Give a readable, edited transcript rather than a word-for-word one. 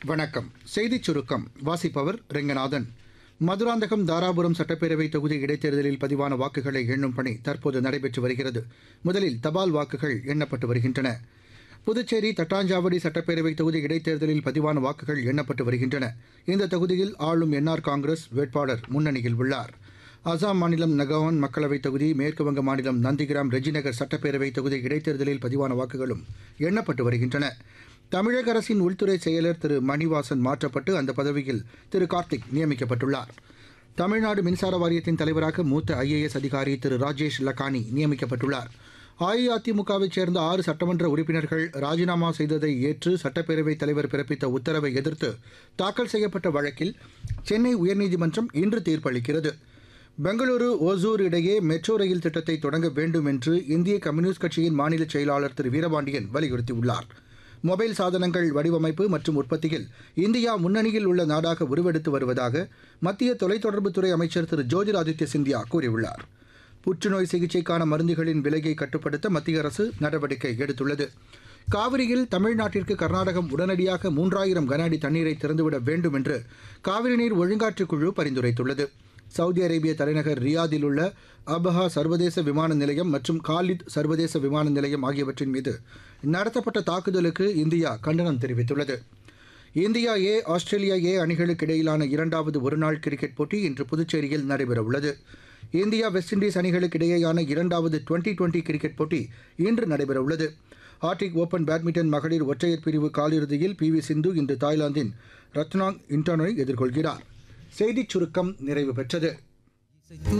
வணக்கம். செய்திச் சுருக்கம் வாசிப்பவர் ரெங்கநாதன். மதுராந்தகம் தாராபுரம் சட்டப்பேரவை தொகுதி இடைத்தேர்தலில் பதிவான வாக்குகளை எண்ணும் பணி தற்போது நடைபெற்று வருகிறது. முதலில் தபால் வாக்குகள் எண்ணப்பட்டு வருகின்றன. புதுச்சேரி தட்டாஞ்சாவடி சட்டப்பேரவை தொகுதி இடைத்தேர்தலில் பதிவான வாக்குகள் எண்ணப்பட்டு வருகின்றன. இந்த தொகுதியில் ஆளும் என்ஆர் காங்கிரஸ் வேட்பாளர் முன்னணியில் உள்ளார். அசாம் மாநிலம் நகவான் மக்களவைத் தொகுதி, மேற்குவங்க மாநிலம் நந்திகிராம் ரெஜிநகர் சட்டப்பேரவை தொகுதி இடைத்தேர்தலில் பதிவான வாக்குகளும் எண்ணப்பட்டு வருகின்றன. தமிழக அரசின் உள்துறை செயலர் திரு மணிவாசன் மாற்றப்பட்டு அந்த பதவியில் திரு கார்த்திக் நியமிக்கப்பட்டுள்ளார். தமிழ்நாடு மின்சார வாரியத்தின் தலைவராக மூத்த IAS அதிகாரி திரு ராஜேஷ் லக்கானி நியமிக்கப்பட்டுள்ளார். அஇஅதிமுகவைச் சேர்ந்த 6 சட்டமன்ற உறுப்பினர்கள் ராஜினாமா செய்ததை ஏற்று சட்டப்பேரவைத் தலைவர் பிறப்பித்த உத்தரவை எதிர்த்து தாக்கல் செய்யப்பட்ட வழக்கில் சென்னை உயர்நீதிமன்றம் இன்று தீர்ப்பளிக்கிறது. பெங்களூரு ஓசூர் இடையே மெட்ரோ ரயில் திட்டத்தை தொடங்க வேண்டும் என்று இந்திய கம்யூனிஸ்ட் கட்சியின் மாநில செயலாளர் திரு வீரபாண்டியன் வலியுறுத்தியுள்ளார். மொபைல் சாதனங்கள் வடிவமைப்பு மற்றும் உற்பத்தியில் இந்தியா முன்னணியில் உள்ள நாடாக உருவெடுத்து வருவதாக மத்திய தொலைத்தொடர்புத்துறை அமைச்சர் திரு ஜோதிராதித்ய சிந்தியா கூறியுள்ளார். புற்றுநோய் சிகிச்சைக்கான மருந்துகளின் விலையை கட்டுப்படுத்த மத்திய அரசு நடவடிக்கை எடுத்துள்ளது. காவிரியில் தமிழ்நாட்டிற்கு கர்நாடகம் உடனடியாக 3000 கன அடி தண்ணீரை திறந்துவிட வேண்டும் என்று காவிரி நீர் ஒழுங்காற்றுக் குழு பரிந்துரைத்துள்ளது. சவுதி அரேபிய தலைநகர் ரியாதில் உள்ள அபஹா சர்வதேச விமான நிலையம் மற்றும் காலித் சர்வதேச விமான நிலையம் ஆகியவற்றின் மீது நடத்தப்பட்ட தாக்குதலுக்கு இந்தியா கண்டனம் தெரிவித்துள்ளது. இந்தியா ஏ, ஆஸ்திரேலியா ஏ அணிகளுக்கு இடையிலான 2வது ஒருநாள் கிரிக்கெட் போட்டி இன்று புதுச்சேரியில் நடைபெறவுள்ளது. இந்தியா வெஸ்ட் இண்டீஸ் அணிகளுக்கு இடையேயான 2வது டுவெண்டி கிரிக்கெட் போட்டி இன்று நடைபெறவுள்ளது. ஆர்டிக் ஓபன் பேட்மிண்டன் மகளிர் ஒற்றையர் பிரிவு காலிறுதியில் PV சிந்து இன்று தாய்லாந்தின் ரத்னாங் இன்டானோவை எதிர்கொள்கிறார். செய்திச் சுருக்கம் நிறைவு பெற்றது.